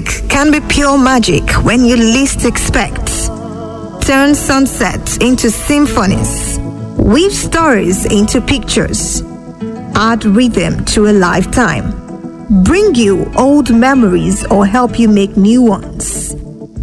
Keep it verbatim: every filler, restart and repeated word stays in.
can be pure magic when you least expect. Turn sunsets into symphonies. Weave stories into pictures. Add rhythm to a lifetime. Bring you old memories or help you make new ones.